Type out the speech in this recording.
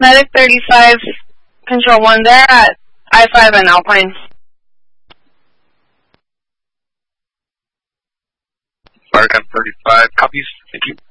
Medic 35, Control 1 there at I-5 and Alpine. Firegun 35, copies. Thank you.